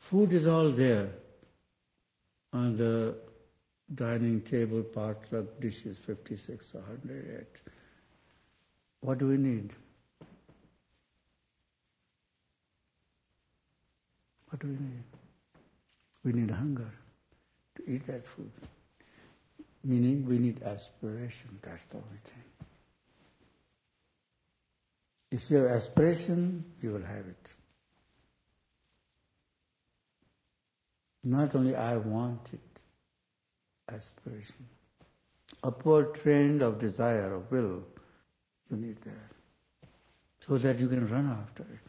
Food is all there on the dining table, potluck dishes, 56 or 108. What do we need? What do we need? We need hunger to eat that food. Meaning we need aspiration, that's the only thing. If you have aspiration, you will have it. Not only I want it, aspiration. Upward trend of desire, of will, you need that. So that you can run after it.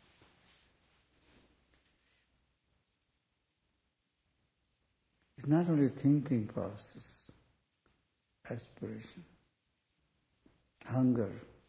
It's not only thinking process, aspiration, hunger.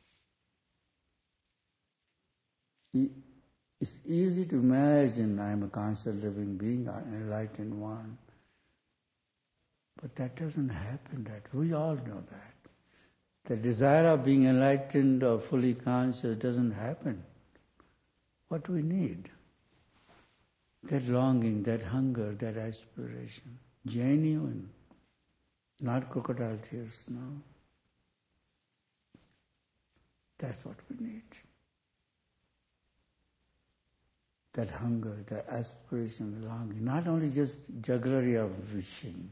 It's easy to imagine I am a conscious living being, an enlightened one. But that doesn't happen, that we all know that. The desire of being enlightened or fully conscious doesn't happen. What we need? That longing, that hunger, that aspiration. Genuine. Not crocodile tears, no. That's what we need. That hunger, that aspiration, longing. Not only just jugglery of wishing,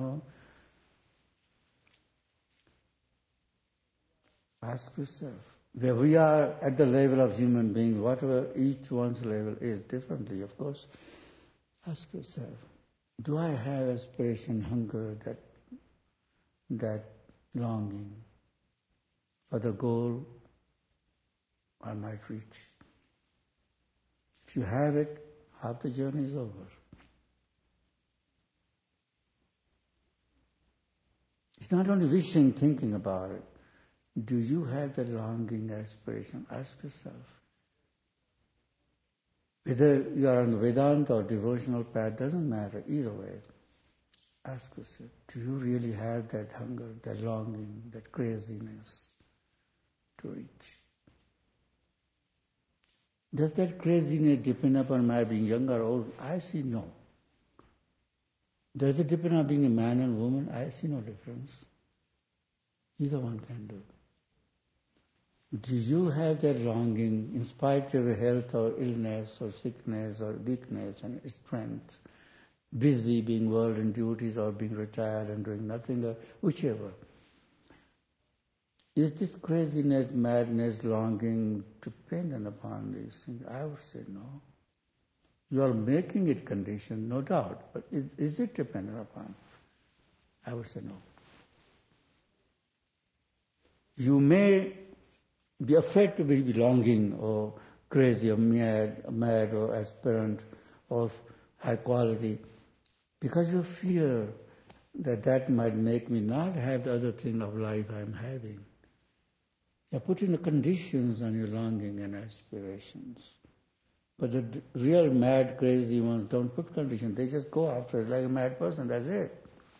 Ask yourself. Where we are at the level of human beings, whatever each one's level is differently, of course, ask yourself, do I have aspiration, hunger, that longing for the goal I might reach? If you have it, half the journey is over. It's not only wishing, thinking about it. Do you have that longing, aspiration? Ask yourself. Whether you are on the Vedanta or devotional path, doesn't matter, either way. Ask yourself, do you really have that hunger, that longing, that craziness to reach? Does that craziness depend upon my being young or old? I see no. Does it depend on being a man and woman? I see no difference. Either one can do. Do you have that longing in spite of your health or illness or sickness or weakness and strength, busy being world and duties or being retired and doing nothing or whichever? Is this craziness, madness, longing dependent upon these things? I would say no. You are making it conditioned, no doubt, but is it dependent upon? I would say no. You may be afraid to be longing or crazy or mad or aspirant of high quality because you fear that might make me not have the other thing of life I'm having. You're putting the conditions on your longing and aspirations. But the real mad, crazy ones don't put conditions. They just go after it like a mad person, that's it.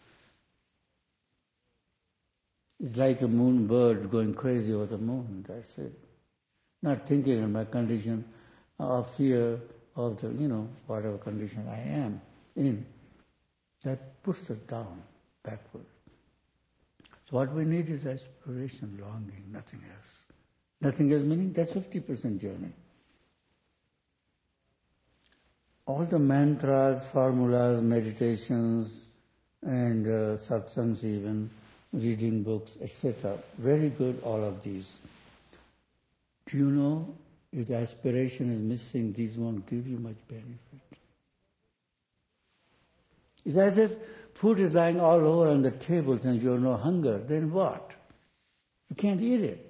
It's like a moon bird going crazy over the moon, that's it. Not thinking of my condition of fear of the, whatever condition I am in. That pushes us down, backward. So what we need is aspiration, longing, nothing else. Nothing else meaning that's 50% journey. All the mantras, formulas, meditations, and satsangs even, reading books, etc. Very good, all of these. Do you know, if the aspiration is missing, these won't give you much benefit. It's as if food is lying all over on the tables and you have no hunger, then what? You can't eat it.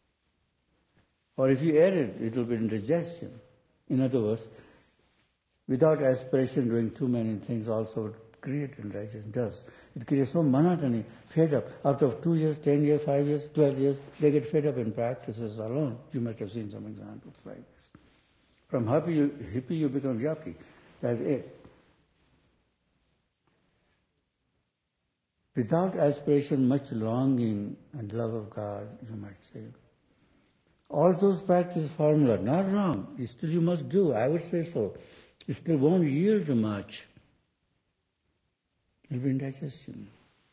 Or if you eat it, it will be indigestion. In other words, without aspiration, doing too many things also would create indigestion. Does. It creates so monotony, fed up. After 2 years, 10 years, 5 years, 12 years, they get fed up in practices alone. You must have seen some examples like this. From hippie you become yuppie. That's it. Without aspiration, much longing and love of God, you might say. All those practice formula, not wrong. Still you must do, I would say so. it still won't yield much. It will be indigestion.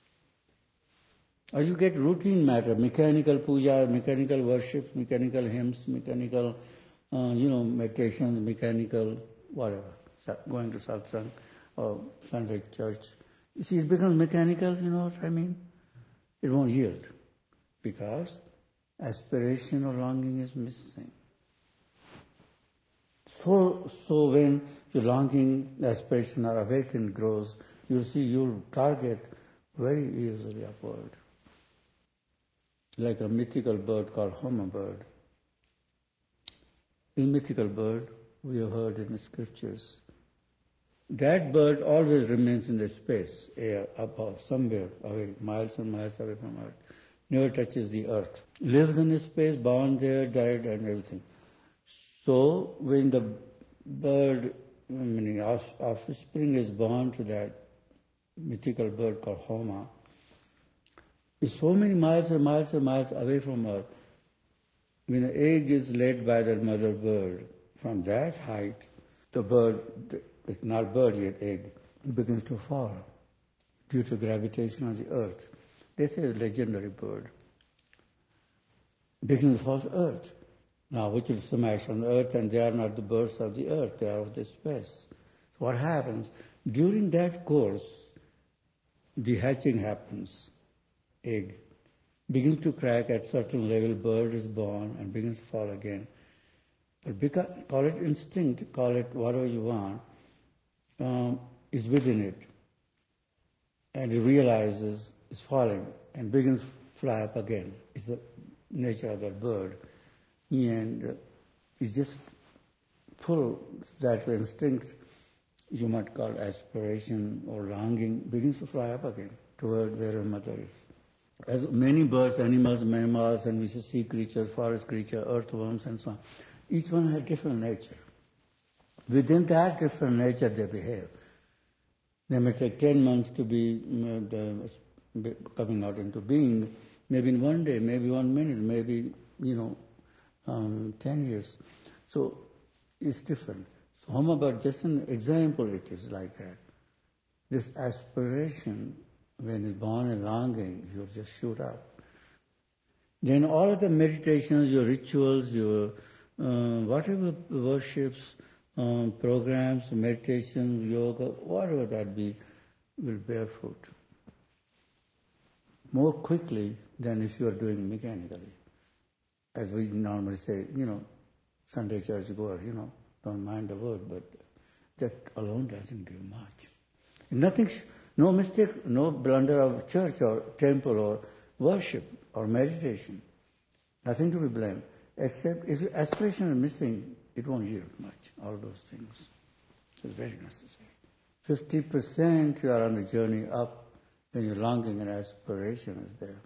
Or you get routine matter, mechanical puja, mechanical worship, mechanical hymns, mechanical, meditations, mechanical whatever, going to satsang or Sunday church. You see, it becomes mechanical, you know what I mean? It won't yield because aspiration or longing is missing. So when your longing, aspiration or awakened grows, you'll see you'll target very easily upward. Like a mythical bird called hummingbird. In mythical bird, we have heard in the scriptures, that bird always remains in the space, air, above, somewhere away, miles and miles away from earth. Never touches the earth. Lives in space, born there, died and everything. So when the bird, meaning offspring is born to that mythical bird called Homa, is so many miles and miles and miles away from earth. When the egg is laid by the mother bird, from that height, the bird, it's not bird yet, egg, begins to fall due to gravitation of the earth. They say it's a legendary bird. Begins to fall to earth. Now, which will smash on the earth, and they are not the birds of the earth, they are of the space. So what happens? During that course, the hatching happens. Egg begins to crack at certain level, bird is born and begins to fall again. But because, call it instinct, call it whatever you want, is within it. And it realizes it's falling and begins to fly up again. It's the nature of that bird. And it's just full that instinct, you might call aspiration or longing, begins to fly up again toward where a mother is. As many birds, animals, mammals, and we see sea creatures, forest creatures, earthworms, and so on. Each one has different nature. Within that different nature, they behave. They may take 10 months to be coming out into being. Maybe in one day, maybe 1 minute, maybe 10 years. So it's different. So hummingbird, just an example, it is like that. This aspiration, when it's born in longing, you'll just shoot up. Then all of the meditations, your rituals, your whatever worships, programs, meditation, yoga, whatever that be, will bear fruit more quickly than if you are doing mechanically. As we normally say, Sunday church goer, don't mind the word, but that alone doesn't give much. Nothing, no mistake, no blunder of church or temple or worship or meditation. Nothing to be blamed. Except if your aspiration is missing, it won't yield much, all those things. It's very necessary. 50% you are on the journey up when your longing and aspiration is there.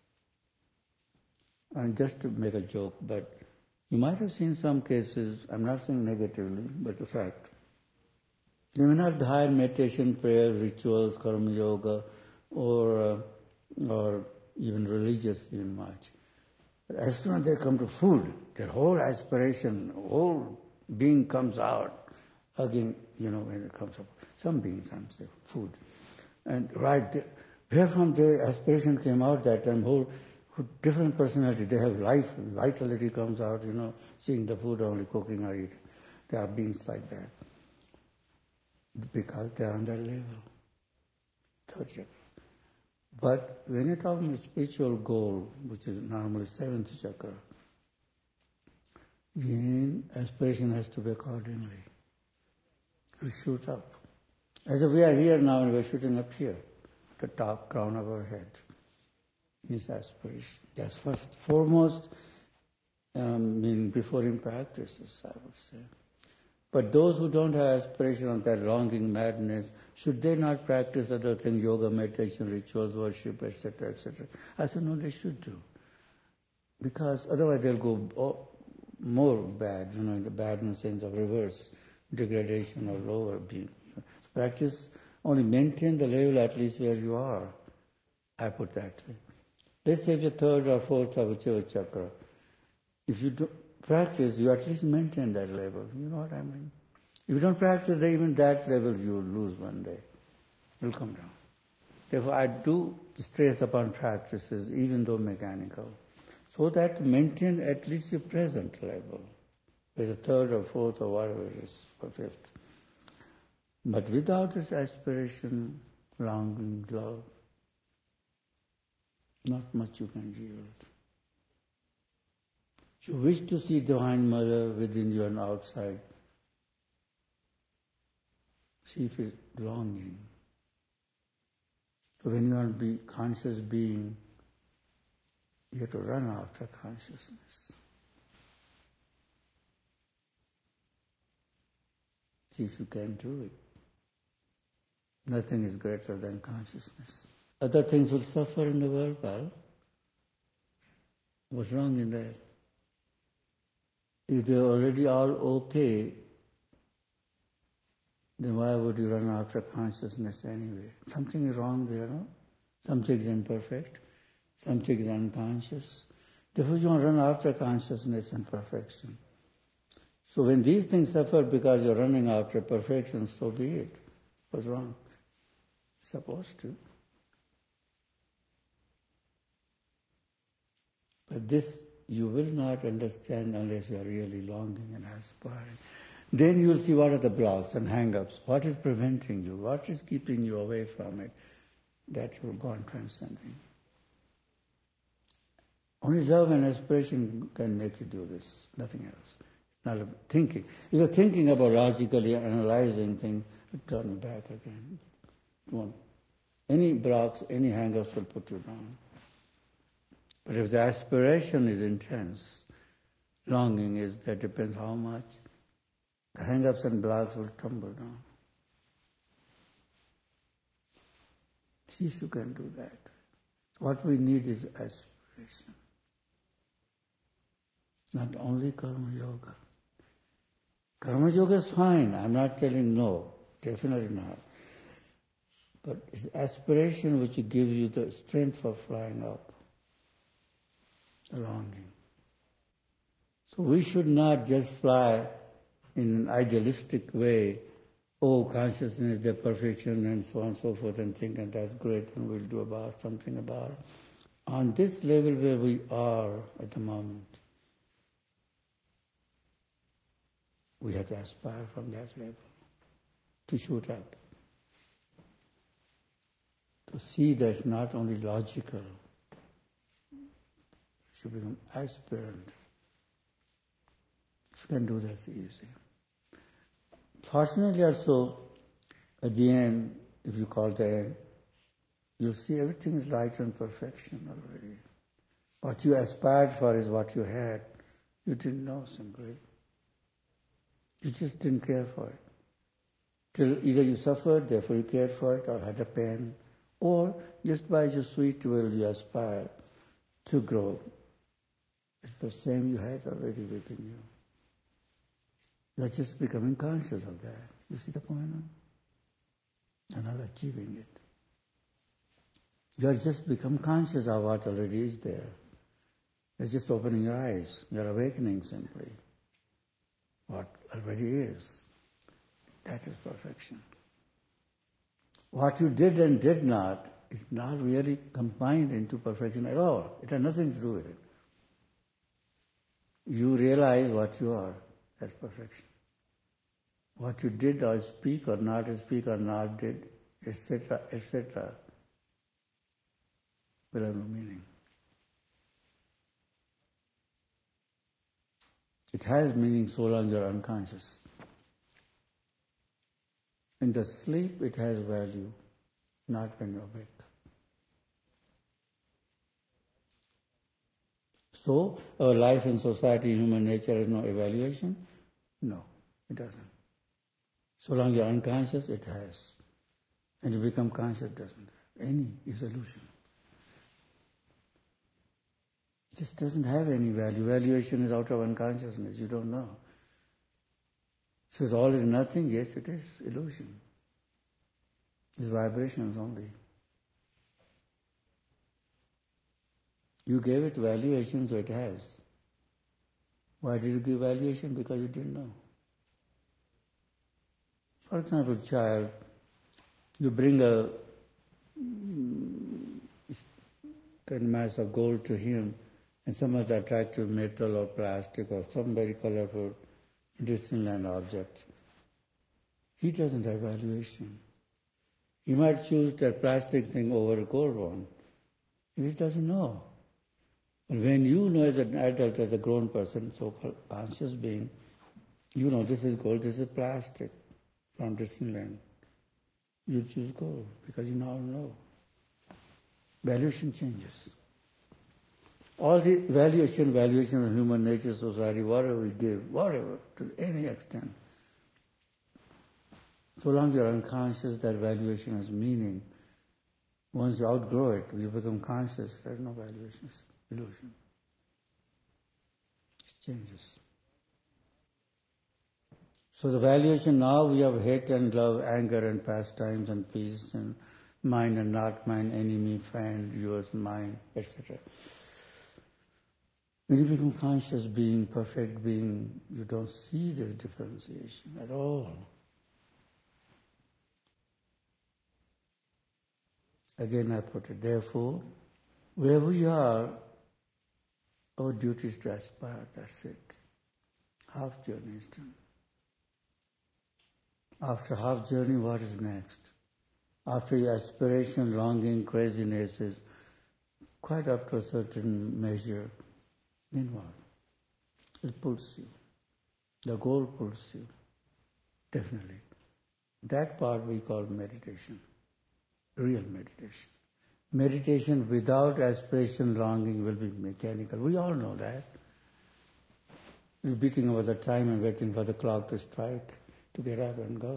And just to make a joke, but you might have seen some cases, I'm not saying negatively, but the fact. They may not hire meditation, prayers, rituals, karma yoga, or even religious even much. But as soon as they come to food, their whole aspiration, whole being comes out, again, when it comes up. Some beings, I'm saying, food. And right there, where from their aspiration came out that time, whole different personality, they have life, vitality comes out, seeing the food only, cooking or eating. There are beings like that. Because they are on that level. Third chakra. But when you're talking about spiritual goal, which is normally seventh chakra, then aspiration has to be accordingly. We shoot up. As if we are here now and we're shooting up here, the top crown of our head. Is aspiration. That's first, foremost, before in practices, I would say. But those who don't have aspiration on that longing, madness, should they not practice other things, yoga, meditation, rituals, worship, etc., etc.? I said, no, they should do. Because otherwise they'll go more bad, in the bad in the sense of reverse, degradation or lower being. Practice, only maintain the level at least where you are. I put that way. Let's say if you're third or fourth or whichever chakra, if you do practice, you at least maintain that level. You know what I mean? If you don't practice, even that level you will lose one day. It will come down. Therefore, I do stress upon practices, even though mechanical, so that to maintain at least your present level, whether third or fourth or whatever it is, or fifth. But without this aspiration, longing, love, not much you can yield. You wish to see Divine Mother within you and outside. See if it's longing. So when you want to be conscious being, you have to run after consciousness. See if you can do it. Nothing is greater than consciousness. Other things will suffer in the world, well, what's wrong in that? If they're already all okay, then why would you run after consciousness anyway? Something is wrong there, no? Something is imperfect, something is unconscious. Therefore you want to run after consciousness and perfection. So when these things suffer because you're running after perfection, so be it. What's wrong? Supposed to. But this you will not understand unless you are really longing and aspiring. Then you will see what are the blocks and hang-ups. What is preventing you? What is keeping you away from it? That you will go on transcending. Only love and aspiration can make you do this, nothing else. Not thinking. If you're thinking about logically analyzing things, turn back again. Any blocks, any hang-ups will put you down. But if the aspiration is intense, longing is, that depends how much, the hang-ups and blocks will tumble down. See if you can do that. What we need is aspiration. Not only karma yoga. Karma yoga is fine. I'm not telling no. Definitely not. But it's aspiration which gives you the strength for flying up. The longing. So we should not just fly in an idealistic way, oh, consciousness, the perfection, and so on and so forth, and think, and that's great, and we'll do something about it. On this level where we are at the moment, we have to aspire from that level to shoot up. To see that it's not only logical, you should become aspirant. If you can do that, it's easy. Fortunately also, at the end, if you call the end, you'll see everything is light and perfection already. What you aspired for is what you had. You didn't know simply. You just didn't care for it. Till either you suffered, therefore you cared for it, or had a pain, or just by your sweet will you aspire to grow. It's the same you had already within you. You're just becoming conscious of that. You see the point? You're not achieving it. You're just become conscious of what already is there. You're just opening your eyes. You're awakening simply. What already is. That is perfection. What you did and did not is not really combined into perfection at all. It has nothing to do with it. You realize what you are. That's perfection. What you did or speak or not did, etc., will have no meaning. It has meaning so long you're unconscious. In the sleep it has value, not when you're awake. So, our life in society, human nature has no evaluation? No, it doesn't. So long you're unconscious, it has. And you become conscious, it doesn't have any illusion. It just doesn't have any value. Valuation is out of unconsciousness, you don't know. So it's all is nothing, yes it is illusion. It's vibrations only. You gave it valuation, so it has. Why did you give valuation? Because you didn't know. For example, child, you bring a mass of gold to him, and some other attractive metal or plastic or some very colorful Disneyland object. He doesn't have valuation. He might choose that plastic thing over a gold one. He doesn't know. But when you know as an adult, as a grown person, so-called conscious being, you know this is gold, this is plastic from Disneyland. You choose gold because you now know. Valuation changes. All the valuation of human nature, society, whatever we give, whatever, to any extent. So long you're unconscious, that valuation has meaning. Once you outgrow it, you become conscious, there's no valuations, illusion. It changes. So the valuation now we have hate and love, anger and pastimes and peace and mine and not mine, enemy, friend, yours, mine, etc. When you become conscious being, perfect being, you don't see the differentiation at all. Again I put it, therefore, wherever you are, our duty is to aspire, that's it. Half journey is done. After half journey, what is next? After your aspiration, longing, craziness is quite up to a certain measure, then what? It pulls you. The goal pulls you. Definitely. That part we call meditation. Real meditation. Meditation without aspiration, longing will be mechanical. We all know that. We're beating over the time and waiting for the clock to strike to get up and go.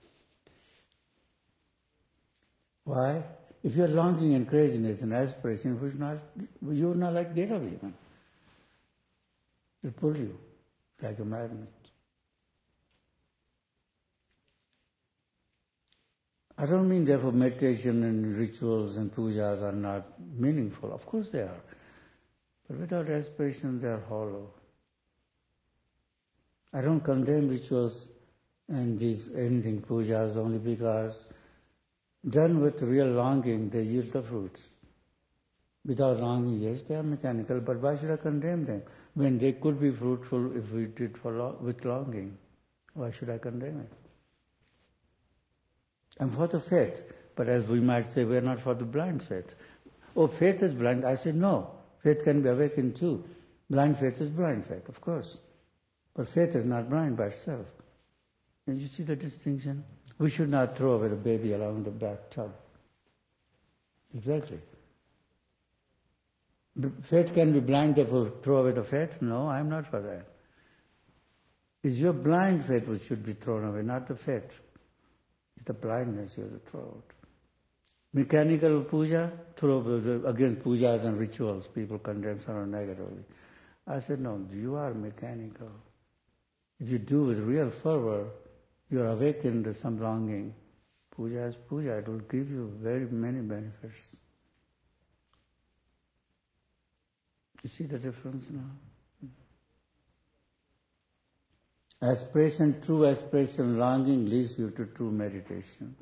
Why? If you're longing and craziness and aspiration, you're not like get up even. It pull you like a magnet. I don't mean therefore meditation and rituals and pujas are not meaningful. Of course they are. But without aspiration they are hollow. I don't condemn rituals and anything pujas only because done with real longing they yield the fruits. Without longing, yes, they are mechanical, but why should I condemn them? When they could be fruitful if we did with longing. Why should I condemn it? I'm for the faith, but as we might say, we're not for the blind faith. Oh, faith is blind. I say no. Faith can be awakened too. Blind faith is blind faith, of course. But faith is not blind by itself. And you see the distinction? We should not throw away the baby along the bathtub. Exactly. Faith can be blind, therefore throw away the faith? No, I'm not for that. It's your blind faith which should be thrown away, not the faith. It's the blindness you have to throw out. Mechanical puja, against pujas and rituals, people condemn someone negatively. I said, no, you are mechanical. If you do with real fervor, you are awakened to some longing. Puja is puja, it will give you very many benefits. You see the difference now? Aspiration, true aspiration, longing leads you to true meditation.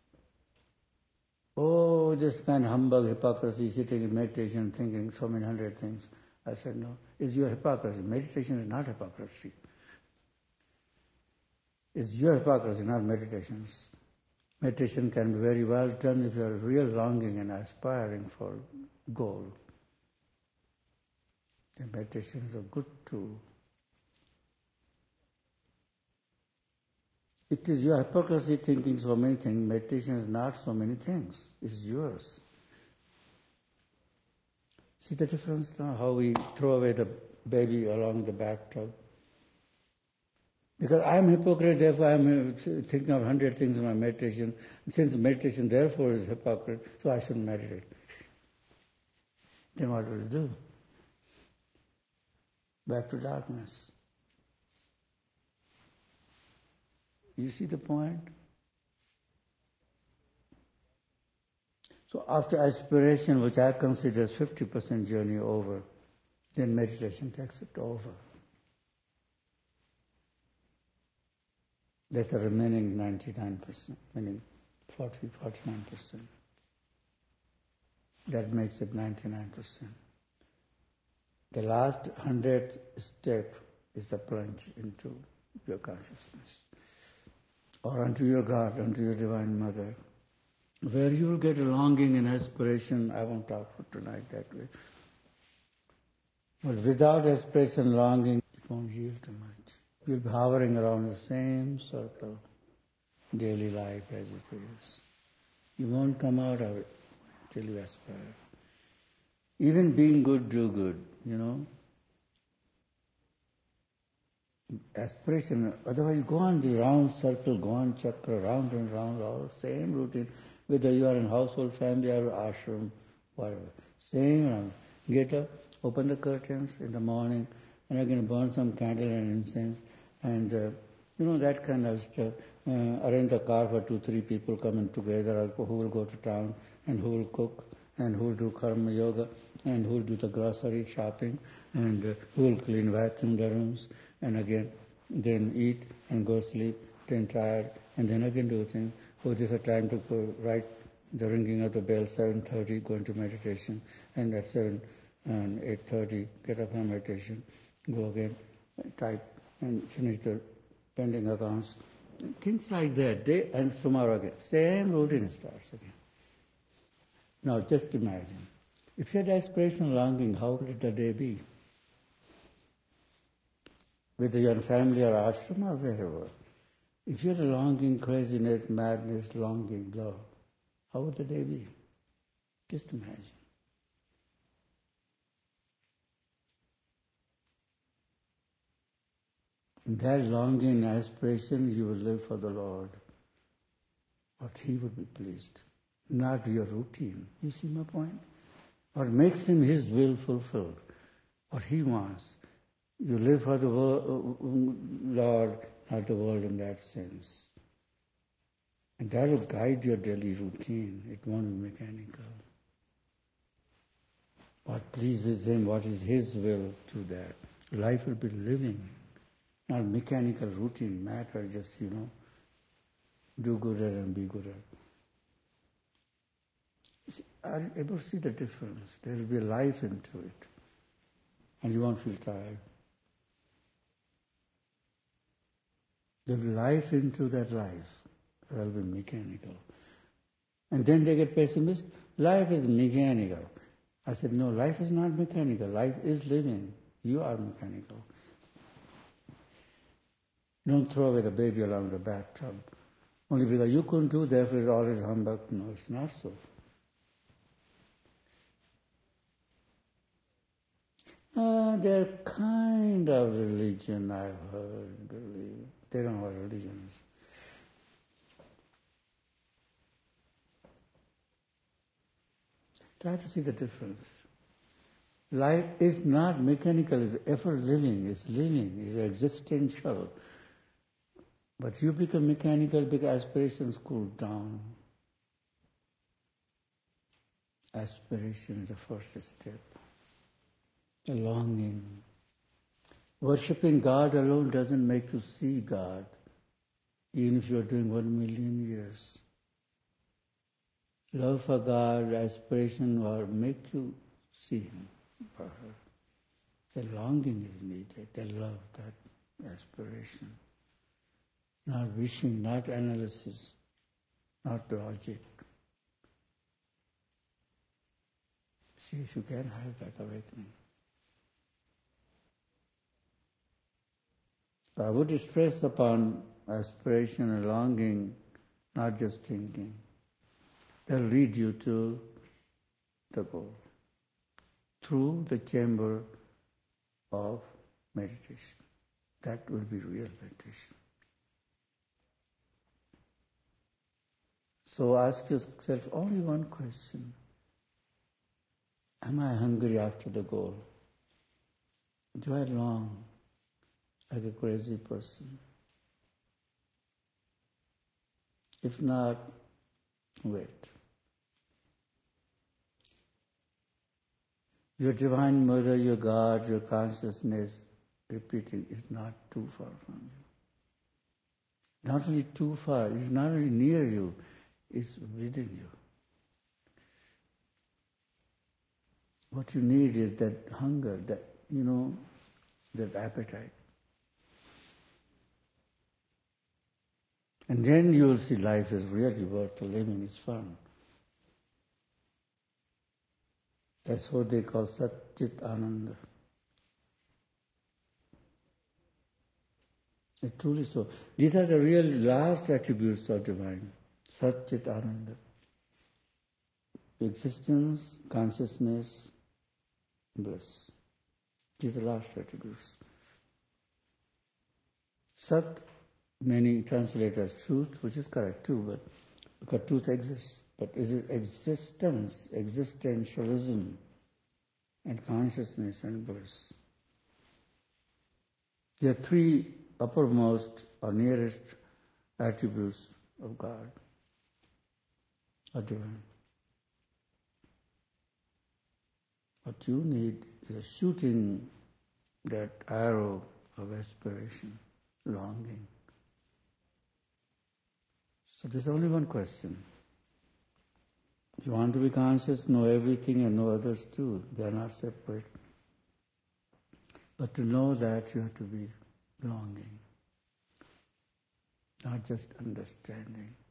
Oh, this kind of humbug, hypocrisy, sitting in meditation, thinking so many hundred things. I said, no, it's your hypocrisy. Meditation is not hypocrisy. It's your hypocrisy, not meditations. Meditation can be very well done if you are real longing and aspiring for goal. Then meditation is a good tool. It is your hypocrisy thinking so many things. Meditation is not so many things. It's yours. See the difference now? How we throw away the baby along the bathtub. Because I am hypocrite, therefore I am thinking of 100 things in my meditation. Since meditation therefore is hypocrite, so I shouldn't meditate. Then what will you do? Back to darkness. You see the point? So after aspiration, which I consider as 50% journey over, then meditation takes it over. That's the remaining 99%, meaning 49%. That makes it 99%. The last 100th step is the plunge into your consciousness, or unto your God, unto your Divine Mother, where you will get a longing and aspiration. I won't talk for tonight that way. But without aspiration, longing, it won't yield too much. You'll be hovering around the same circle, daily life as it is. You won't come out of it till you aspire. Even being good, do good, Aspiration, otherwise go on the round circle, go on chakra, round and round, all same routine, whether you are in household, family or ashram, whatever. Same round. Get up, open the curtains in the morning, and again burn some candle and incense, and that kind of stuff. Arrange the car for 2-3 people coming together, or who will go to town, and who will cook, and who will do karma yoga, and who will do the grocery shopping, and who will clean, vacuum the rooms, and again, then eat and go sleep, then tired, and then again do things. Oh, this is a time to go right, the ringing of the bell, 7:30, go into meditation, and at 7 and 8:30, get up from meditation, go again, type, and finish the pending accounts. Things like that, and tomorrow again. Same routine starts again. Now just imagine, if you had aspiration longing, how would the day be? Whether you're in family or ashram or wherever. If you had a longing, craziness, madness, longing, love, how would the day be? Just imagine. In that longing, aspiration, you will live for the Lord. But He would be pleased, not your routine. You see my point? What makes Him His will fulfilled, what He wants. You live for the Lord, not the world in that sense. And that will guide your daily routine. It won't be mechanical. What pleases Him, what is His will to that. Life will be living, not mechanical routine, matter, just, do gooder and be gooder. Are you able to see the difference? There will be life into it. And you won't feel tired. There will be life into that life. It will be mechanical. And then they get pessimistic. Life is mechanical. I said, no, life is not mechanical. Life is living. You are mechanical. Don't throw away the baby along the bathtub. Only because you couldn't do, therefore it's always humbug. No, it's not so. They're kind of religion, I've heard, believe. They don't know what religion is. Try to see the difference. Life is not mechanical, it's ever living, it's existential. But you become mechanical because aspirations cool down. Aspiration is the first step. The longing. Worshipping God alone doesn't make you see God, even if you're doing 1,000,000 years. Love for God, aspiration will make you see Him for her. The longing is needed, the love, that aspiration. Not wishing, not analysis, not logic. See if you can have that awakening. I would stress upon aspiration and longing, not just thinking. They'll lead you to the goal through the chamber of meditation. That will be real meditation. So ask yourself only one question. Am I hungry after the goal? Do I long like a crazy person? If not, wait. Your Divine Mother, your God, your consciousness, repeating, is not too far from not only too far, it's not only near you, it's within you. What you need is that hunger, that, that appetite. And then you will see life is really worth living, it's fun. That's what they call Sat Chit Ananda. It's truly so. These are the real last attributes of divine. Sat Chit Ananda. Existence, consciousness, bliss. These are the last attributes. Sat, many translate as truth, which is correct too, but because truth exists. But is it existence, existentialism, and consciousness and bliss? There are three uppermost or nearest attributes of God, of divine. What you need is shooting that arrow of aspiration, longing. So there's only one question. If you want to be conscious, know everything and know others too. They are not separate. But to know that, you have to be longing, not just understanding.